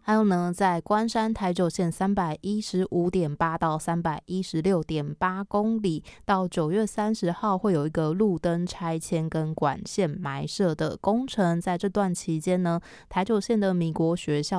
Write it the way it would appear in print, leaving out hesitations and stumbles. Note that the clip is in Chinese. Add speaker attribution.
Speaker 1: 还有呢，在关山台九线315.8到316.8公里，到9月30号会有一个路灯拆迁跟管线埋设的工程。在这段期间呢，台九线的米国学校